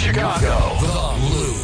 Chicago, The Loop.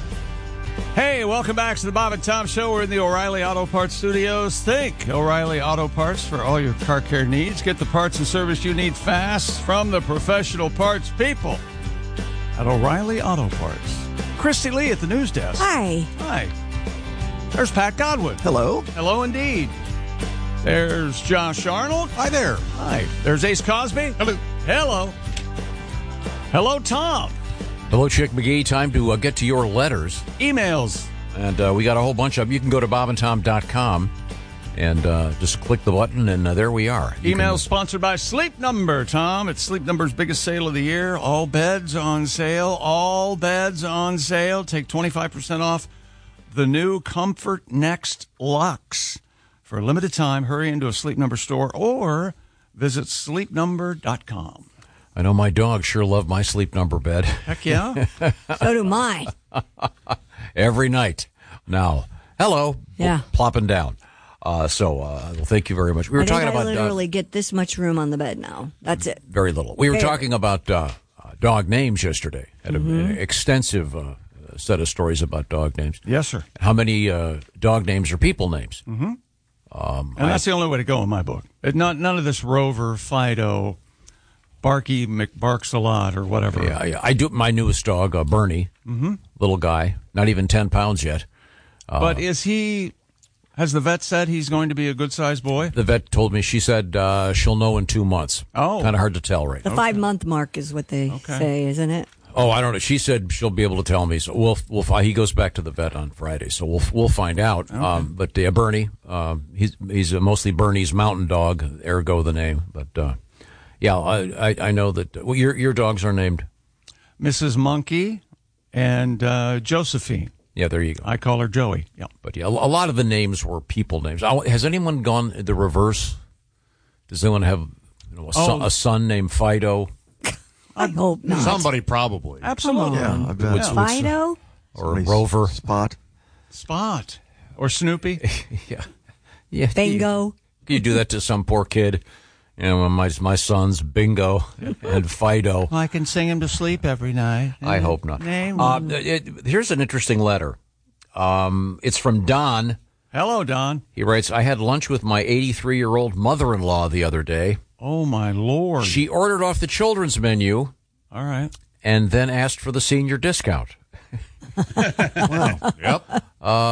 Hey, welcome back to the Bob and Tom Show. We're in the O'Reilly Auto Parts Studios. Think O'Reilly Auto Parts for all your car care needs. Get the parts and service you need fast from the professional parts people at O'Reilly Auto Parts. Christy Lee at the news desk. Hi. Hi. There's Pat Godwin. Hello. Hello indeed. There's Josh Arnold. Hi there. Hi. There's Ace Cosby. Hello. Hello. Hello, Tom. Hello, Chick McGee. Time to get to your letters. Emails. And we got a whole bunch of them. You can go to bobandtom.com and just click the button, and there we are. Email sponsored by Sleep Number, Tom. It's Sleep Number's biggest sale of the year. All beds on sale. All beds on sale. Take 25% off the new Comfort Next Luxe. For a limited time, hurry into a Sleep Number store or visit sleepnumber.com. I know my dog sure loved my Sleep Number bed. Heck yeah. So do mine. Every night. Now, hello. Yeah. Plopping down. Well, thank you very much. We were talking about literally get this much room on the bed now. That's it. Very little. We were talking about dog names yesterday. Had an extensive set of stories about dog names. Yes, sir. How many dog names are people names? Mm-hmm. And that's the only way to go in my book. None of this Rover, Fido, Barky McBarks a lot or whatever. Yeah. I do. My newest dog, Bernie, little guy, not even 10 pounds yet. But has the vet said he's going to be a good-sized boy? The vet told me, she said she'll know in 2 months. Oh. Kind of hard to tell right The now. 5-month mark is what they say, isn't it? Oh, I don't know. She said she'll be able to tell me. So he goes back to the vet on Friday, so we'll find out. Okay. But Bernie, he's mostly Bernie's mountain dog, ergo the name. But I know that your dogs are named Mrs. Monkey and Josephine. Yeah, there you go. I call her Joey. Yeah. But a lot of the names were people names. Has anyone gone the reverse? Does anyone have a son named Fido? I hope not. Somebody probably. Absolutely. Yeah, I bet. Fido? Or Rover? Spot. Or Snoopy. Yeah. Bingo. You do that to some poor kid. My son's Bingo and Fido. Well, I can sing him to sleep every night. I hope not. Here's an interesting letter. It's from Don. Hello, Don. He writes, I had lunch with my 83-year-old mother-in-law the other day. Oh, my Lord. She ordered off the children's menu. All right. And then asked for the senior discount. Wow. Yep.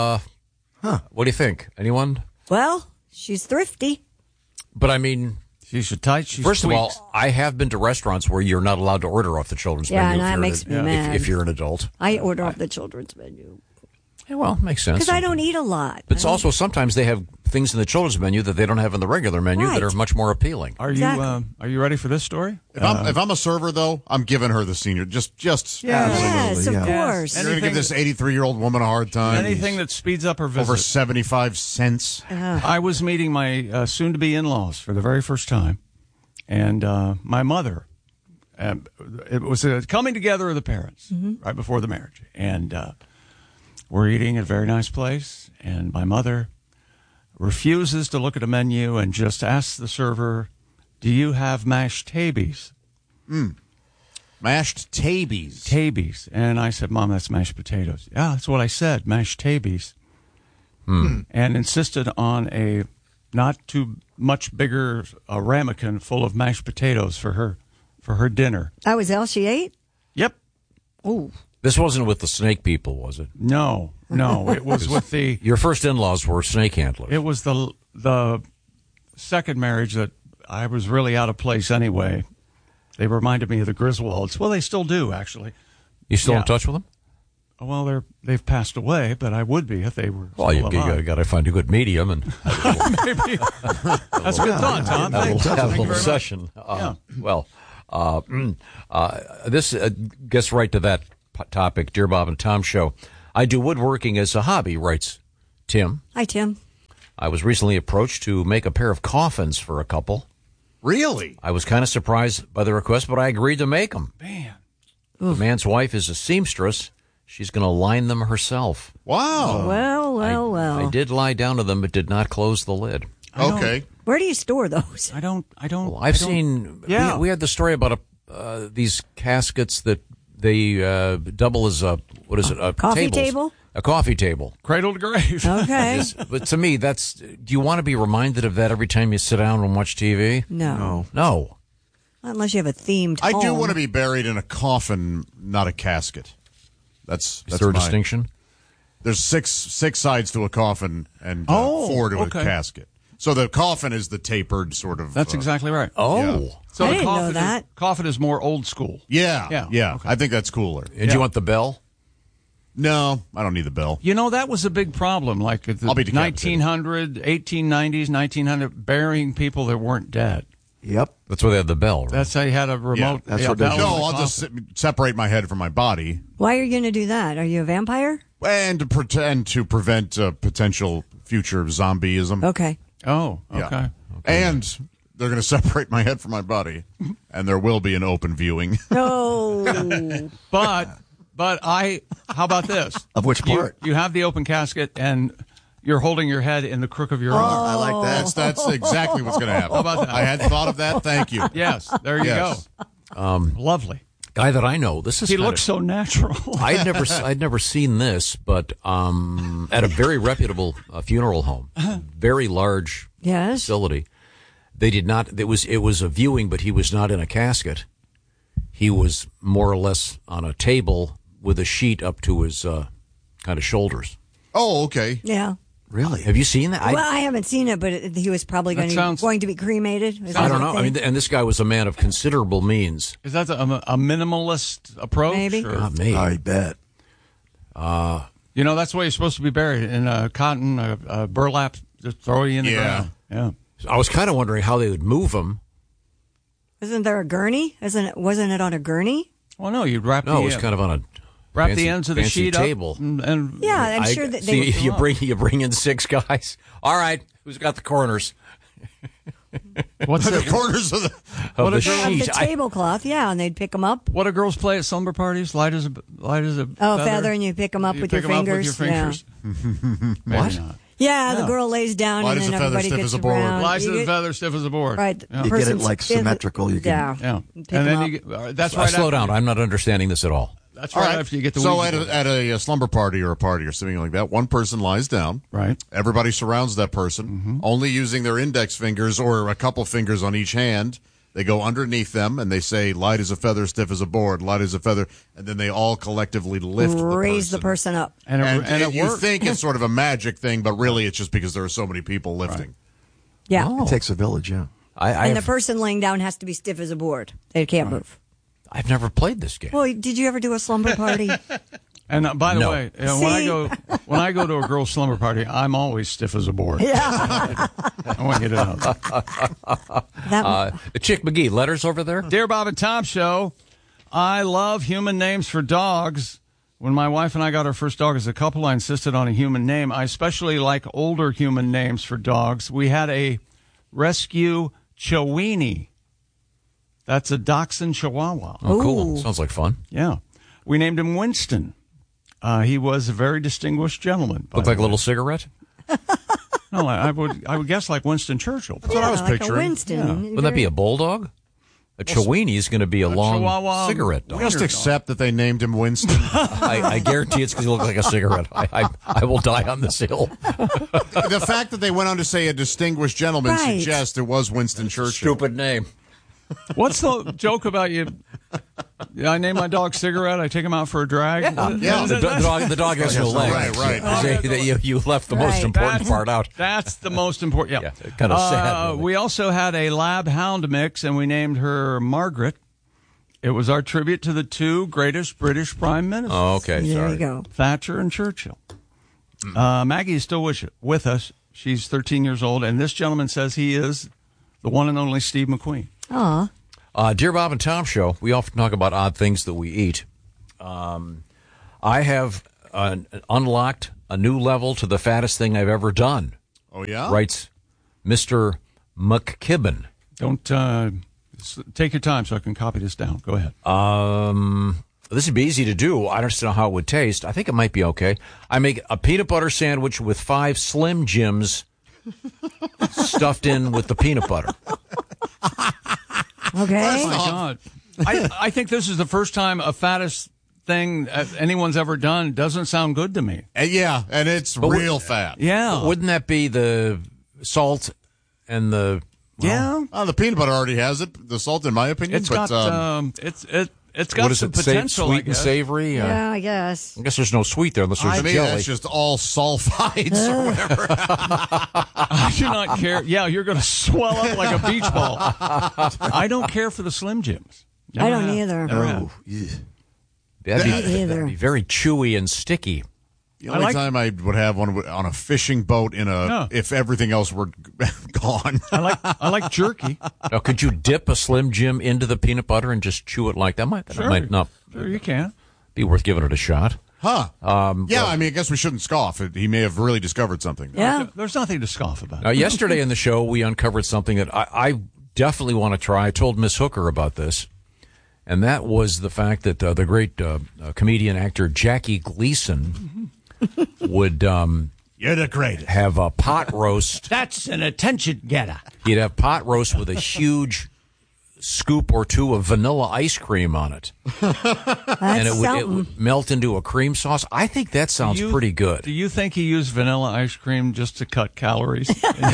What do you think? Anyone? Well, she's thrifty. But I mean, she's tight. First of all, I have been to restaurants where you're not allowed to order off the children's menu. Yeah, and that makes me mad. If you're an adult. I order off the children's menu. Yeah, well, makes sense. Because I don't eat a lot. But it's also sometimes they have things in the children's menu that they don't have in the regular menu that are much more appealing. Are you ready for this story? If I'm a server, though, I'm giving her the senior. Just yes, of course. You're going to give this 83-year-old woman a hard time. Anything that speeds up her visit. Over 75 cents. I was meeting my soon-to-be in-laws for the very first time, and my mother. It was a coming together of the parents right before the marriage, and we're eating at a very nice place, and my mother refuses to look at a menu and just asks the server, do you have mashed tabies? Mashed tabies. Tabies. And I said, Mom, that's mashed potatoes. Yeah, that's what I said, mashed tabies. And insisted on a not too much bigger ramekin full of mashed potatoes for her dinner. That was all she ate? Yep. Ooh. This wasn't with the snake people, was it? No. It was with the... Your first in-laws were snake handlers. It was the second marriage that I was really out of place anyway. They reminded me of the Griswolds. Well, they still do, actually. You still in touch with them? Well, they've passed away, but I would be if they were Well, you alive. got to find a good medium. And Maybe. That's a good thought, Tom. Thanks. have a Thank you little very session. much. This gets right to that topic, Dear Bob and Tom Show. I do woodworking as a hobby, writes Tim. Hi, Tim. I was recently approached to make a pair of coffins for a couple. Really? I was kind of surprised by the request, but I agreed to make them. Man. The man's wife is a seamstress. She's going to line them herself. Wow. Well. I did lie down to them, but did not close the lid. Okay. Where do you store those? I don't. Well, I've seen. Yeah. We had the story about these caskets that they double as a Coffee tables. table? A coffee table. Cradle to grave. Okay. But to me, do you want to be reminded of that every time you sit down and watch TV? No. No. Unless you have a themed I do home. want to be buried in a coffin, not a casket. That's Is there a distinction? There's six sides to a coffin and Oh, 4 to okay. a casket. So the coffin is the tapered sort of. That's exactly right. Oh. Yeah. So I the didn't know coffin that. Coffin is more old school. Yeah. Yeah, okay. I think that's cooler. And you want the bell? No, I don't need the bell. You know, that was a big problem. Like at the I'll be decapitated. 1900, 1890s, 1900, burying people that weren't dead. Yep. That's why they had the bell. Right? That's how you had a remote. that's that ridiculous. was No, the I'll just separate my head from my body Why are you going to do that? Are you a vampire? and to pretend to prevent potential future zombieism. Okay. Oh, Yeah. okay. And they're going to separate my head from my body, and there will be an open viewing. No. But how about this? Of which part? You have the open casket and you're holding your head in the crook of your arm. I like that. That's exactly what's going to happen. How about that? I hadn't thought of that. Thank you. Yes, there you Yes. go. Lovely. Guy that I know. This is He kind looks so natural. I'd never seen this, but at a very reputable funeral home, very large Yes. facility. They did not. It was a viewing, but he was not in a casket. He was more or less on a table with a sheet up to his kind of shoulders. Oh, okay. Yeah. Really? Have you seen that? Well, I haven't seen it, but he was probably That sounds- going to be cremated. Is I that don't the know. I thing? mean, and this guy was a man of considerable means. Is that a minimalist approach? Maybe. or- Not me. I bet. You know, that's the way you're supposed to be buried, in a cotton, a burlap, just throw you in the Yeah. ground. Yeah. I was kind of wondering how they would move him. Isn't there a gurney? Wasn't it on a gurney? Well, no, you'd wrap No, the it was kind of on a wrap fancy- the ends of the fancy sheet table. up. And Yeah, I'm sure that see, they would. you bring in 6 guys. All right, who's got the corners what's The it? corners of the. of the Of sheet? the tablecloth, yeah, and they'd pick them up. What do girls play at slumber parties? Light as a Oh, feather, and you pick them up You with pick your 'em up fingers. with your fingers. Maybe What? not. Yeah, the No. girl lays down, Light and as then a feather, everybody stiff gets as a board. around. Lies You as a get- feather, stiff as a board. Right. Yeah. You get it person's like stiff- symmetrical. You can. Yeah. Yeah. Pick And 'em then up. you get, that's right. Slow after down. you- I'm not understanding this at all. That's All right, right. after you get the So Ouija at board. a slumber party or a party or something like that, one person lies down. Right. Everybody surrounds that person, only using their index fingers or a couple fingers on each hand. They go underneath them and they say, "Light as a feather, stiff as a board. Light as a feather," and then they all collectively lift Raise the the person up. And it you worked. think it's sort of a magic thing, but really it's just because there are so many people lifting. Yeah. It takes a village, yeah. And the person laying down has to be stiff as a board. They can't move. I've never played this game. Well, did you ever do a slumber party? And by the No. way, See? when I go to a girl's slumber party, I'm always stiff as a board. Yeah. I want you to know that. That, Chick McGee, letters over there? Dear Bob and Tom Show, I love human names for dogs. When my wife and I got our first dog as a couple, I insisted on a human name. I especially like older human names for dogs. We had a rescue Chiweenie. That's a Dachshund Chihuahua. Oh, cool. Ooh. Sounds like fun. Yeah. We named him Winston. He was a very distinguished gentleman. by Looked the like a way. little cigarette. No, I would guess like Winston Churchill. That's what I was like picturing. a Winston. Wouldn't that be a bulldog? A Chiweenie is going to be a long Chihuahua cigarette dog. Just accept that they named him Winston. I guarantee it's because he looked like a cigarette. I will die on this hill. The fact that they went on to say a distinguished gentleman Right. suggests it was Winston Churchill. Stupid name. What's the joke about you? Yeah, I name my dog Cigarette. I take him out for a drag. Yeah. The dog has no legs. Right, right. Say that you left the most Right. important part out. That's the most important. Yeah, Yeah, kind of sad, really. We also had a lab hound mix, and we named her Margaret. It was our tribute to the 2 greatest British prime ministers, Oh, okay. There Sorry. you go. Thatcher and Churchill. Maggie is still with us. She's 13 years old, and this gentleman says he is the one and only Steve McQueen. Aw. Dear Bob and Tom Show, we often talk about odd things that we eat. I have unlocked a new level to the fattest thing I've ever done, Oh, yeah? writes Mr. McKibben. Don't take your time so I can copy this down. Go ahead. This would be easy to do. I don't know how it would taste. I think it might be okay. I make a peanut butter sandwich with 5 Slim Jims stuffed in with the peanut butter. Okay. Oh my God. I think this is the first time a fattest thing anyone's ever done doesn't sound good to me. Yeah, and it's real fat. Yeah. Wouldn't that be the salt and the... Yeah. The peanut butter already has it. The salt, in my opinion. It's but, got it's got what is some it, potential. sweet and savory? Yeah, I guess. I guess there's no sweet there unless to there's me, jelly. that's just all sulfides or whatever. I do not care. Yeah, you're going to swell up like a beach ball. I don't care for the Slim Jims. I don't either. Never have. Oh, yeah. That'd be very chewy and sticky. The only time I would have one on a fishing boat if everything else were gone. I like jerky. Now, could you dip a Slim Jim into the peanut butter and just chew it like that? That might not Sure, you can. be worth giving it a shot. Huh. I mean, I guess we shouldn't scoff. He may have really discovered something. Yeah. There's nothing to scoff about. Now, yesterday in the show, we uncovered something that I definitely want to try. I told Miss Hooker about this, and that was the fact that the great comedian actor Jackie Gleason would You're the greatest. have a pot roast. That's an attention getter. He'd have pot roast with a huge scoop or two of vanilla ice cream on it. And it would melt into a cream sauce. I think that sounds pretty good. Do you think he used vanilla ice cream just to cut calories?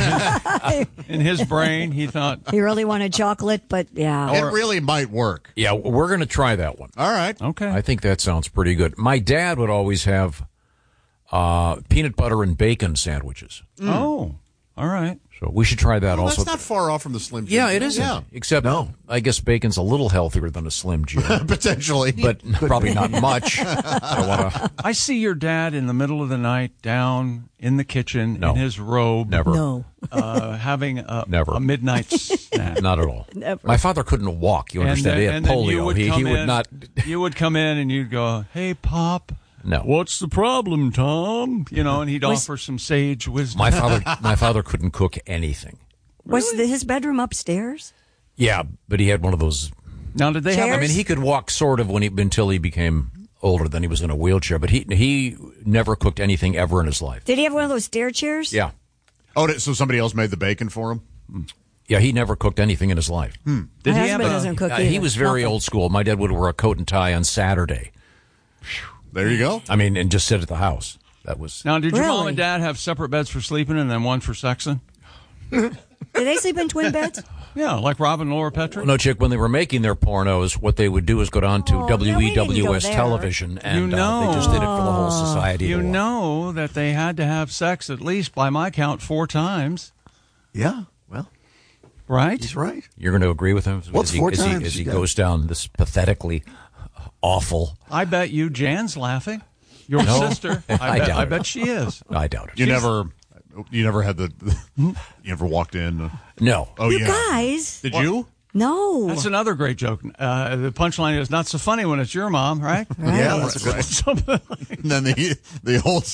In his brain, he thought, He really wanted chocolate, but yeah. It really might work. Yeah, we're going to try that one. All right. okay. I think that sounds pretty good. My dad would always have peanut butter and bacon sandwiches. Oh, all right. So we should try that Well, also. that's not far off from the Slim Jim. Yeah, it isn't. Yeah. Except, I guess bacon's a little healthier than a Slim Jim, Potentially. but probably not much. I don't want to. I see your dad in the middle of the night down in the kitchen No. in his robe. Never. No. Having a Never. midnight snack. Not at all. Never. My father couldn't walk. You understand? He had and then you polio. would He come would in- not. You would come in and you'd go, "Hey, Pop, No. what's the problem, Tom?" And he'd offer some sage wisdom. My father couldn't cook anything. Was his bedroom upstairs? Yeah, but he had one of those. Now, did they have? I mean, he could walk sort of until he became older. Then he was in a wheelchair, but he never cooked anything ever in his life. Did he have one of those stair chairs? Yeah, Oh, so somebody else made the bacon for him? yeah. He never cooked anything in his life. My Did he husband have doesn't cook either. He was very Nothing. old school. My dad would wear a coat and tie on Saturday. There you go. I mean, and just sit at the house. That was. Now, did your mom Really? and dad have separate beds for sleeping and then one for sexing? Did they sleep in twin beds? Yeah, like Rob and Laura Petrie. No, Chick, when they were making their pornos, what they would do is go down to Oh, no, we didn't go WEWS there. television, and You know. they just did it for the whole society. You to watch. know that they had to have sex at least, by my count, 4 times, Yeah. Well, right? he's right. You're going to agree with him? What's 4 times? As he You goes down this pathetically awful. I bet you Jan's laughing. Your No. sister. I doubt I it. bet she is. I doubt it. You never had you never walked in. No. Oh, You yeah. guys. Did you? No. That's another great joke. The punchline is not so funny when it's your mom, right? Yeah, that's a good one. Something And then the old,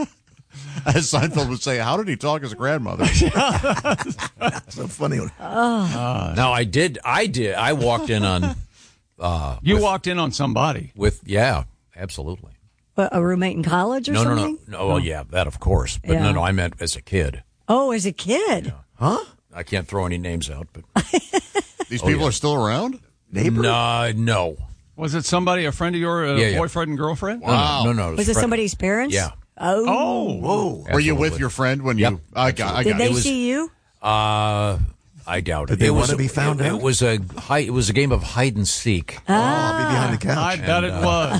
as Seinfeld would say, how did he talk as a grandmother? That's a funny one. No, I did. I walked in on you walked in on somebody. yeah, absolutely. A roommate in college or No, something? no. Well, yeah, that of course. But Yeah. no, I meant as a kid. Oh, as a kid. Huh? I can't throw any names out, but These people are still around? Neighbor? no. Was it somebody, a friend of your Yeah. boyfriend and girlfriend? Wow. No. Was it somebody's parents? Yeah. Oh. Oh, Whoa. Were you with Absolutely. your friend when Yep. you? I got Did they it was- see you? I doubt it. Did they It want was to be found out? It was a game of hide and seek. Oh, I'll be behind the I couch. bet it was.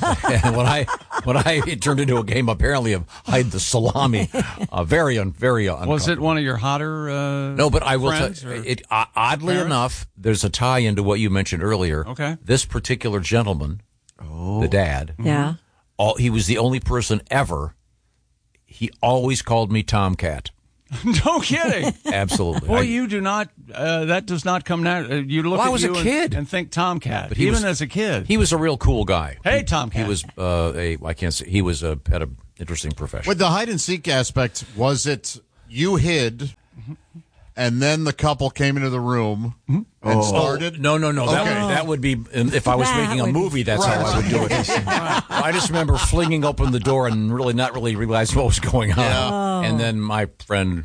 And it turned into a game apparently of hide the salami. Very uncomfortable. Was it one of your hotter No, but I will tell friends? you, or- oddly parents? enough, there's a tie into what you mentioned earlier. Okay. This particular gentleman, the dad, Yeah. he was the only person ever. He always called me Tomcat. No kidding. Absolutely. Boy, you do not. That does not come now. You look Well, I at was you a and- kid. and think Tomcat. But he even was- as a kid. He was a real cool guy. Hey, Tomcat. He was I can't say he was had an interesting profession. With the hide and seek aspect, was it you hid, and then the couple came into the room and started? No. Okay. That would be if I was That making a would be- movie. That's how I would do it. I just remember flinging open the door and not really realizing what was going on. Yeah. And then my friend,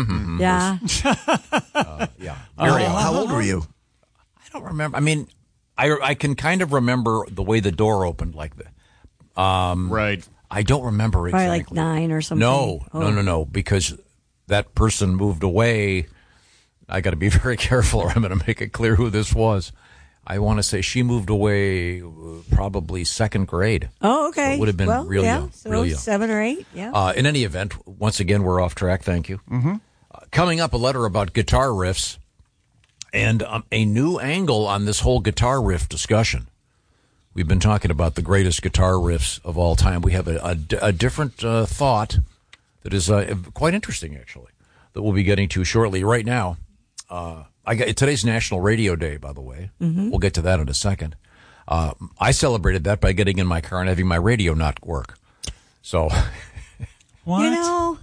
Yeah. yeah, very odd. How old were you? I don't remember. I mean, I can kind of remember the way the door opened like that. Right. I don't remember Probably exactly. like 9 or something. No, because that person moved away. I got to be very careful, or I'm going to make it clear who this was. I want to say she moved away probably second grade. Oh, okay. So it would have been real young. So real young. 7 or 8, yeah. In any event, once again, we're off track. Thank you. Mm-hmm. Coming up, a letter about guitar riffs and a new angle on this whole guitar riff discussion. We've been talking about the greatest guitar riffs of all time. We have a different thought that is quite interesting, actually, that we'll be getting to shortly. Right now, today's National Radio Day, by the way. Mm-hmm. We'll get to that in a second. I celebrated that by getting in my car and having my radio not work. So, What? You know,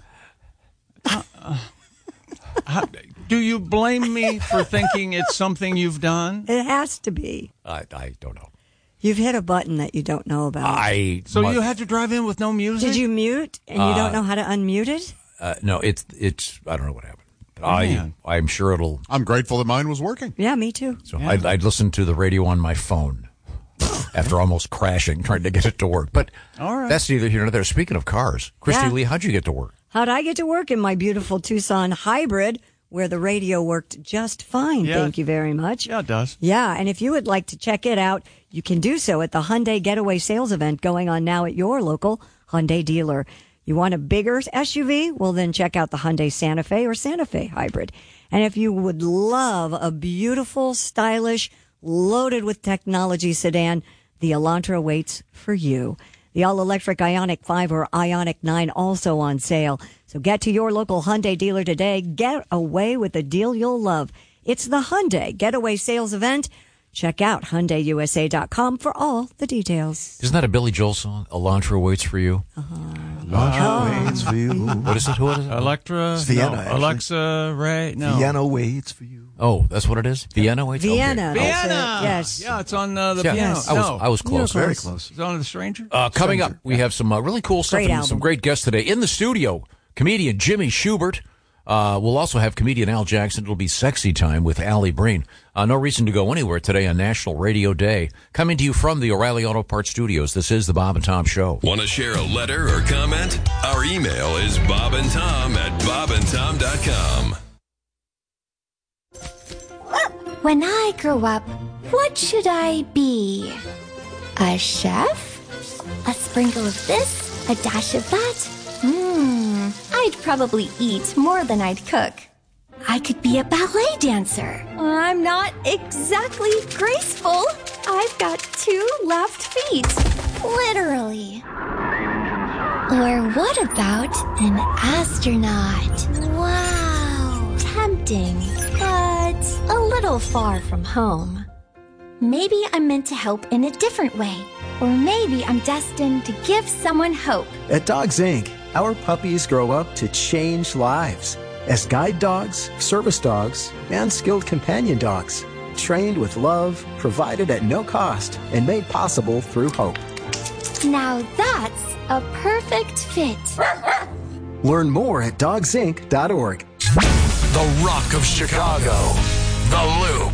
Do you blame me for thinking it's something you've done? it has to be. I don't know. You've hit a button that you don't know about. So you had to drive in with no music? Did you mute and you don't know how to unmute it? No, it's. I don't know what happened. Man. I'm sure it'll. I'm grateful that mine was working. Yeah, me too. So I'd listen to the radio on my phone after almost crashing, trying to get it to work. But All right. that's neither here nor there. Speaking of cars, Christy Yeah. Lee, how'd you get to work? How'd I get to work in my beautiful Tucson hybrid where the radio worked just fine? Yeah. Thank you very much. Yeah, it does. Yeah, and if you would like to check it out, you can do so at the Hyundai Getaway Sales Event going on now at your local Hyundai dealer. You want a bigger SUV? Well, then check out the Hyundai Santa Fe or Santa Fe Hybrid. And if you would love a beautiful, stylish, loaded with technology sedan, the Elantra waits for you. The all-electric Ioniq 5 or Ioniq 9 also on sale. So get to your local Hyundai dealer today. Get away with a deal you'll love. It's the Hyundai Getaway Sales Event. Check out HyundaiUSA.com for all the details. Isn't that a Billy Joel song? Elantra waits for you. Elantra waits for you. What is it? Who is it? Electra? It's Vienna, No. actually. Alexa, Ray? No. Vienna waits for you. Oh, that's what it is. Vienna waits. Vienna. Okay. That's it. Vienna! Yes. Yeah, it's on the Yeah, piano. Yes. I was close. Very close. It's on The Stranger? Coming up, we have some really cool stuff Great and some album. great guests today. In the studio, comedian Jimmy Schubert. We'll also have comedian Al Jackson. It'll be Sexy Time with Allie Breen. No reason to go anywhere today on National Radio Day. Coming to you from the O'Reilly Auto Parts Studios, this is the Bob and Tom Show. Want to share a letter or comment? Our email is bobandtom@bobandtom.com. When I grow up, what should I be? A chef? A sprinkle of this, a dash of that? I'd probably eat more than I'd cook. I could be a ballet dancer. I'm not exactly graceful. I've got 2 left feet. Literally. Or what about an astronaut? Wow. Tempting, but a little far from home. Maybe I'm meant to help in a different way. Or maybe I'm destined to give someone hope. At Dogs Inc., our puppies grow up to change lives as guide dogs, service dogs, and skilled companion dogs, trained with love, provided at no cost, and made possible through hope. Now that's a perfect fit. Learn more at dogsinc.org. The Rock of Chicago. The Loop.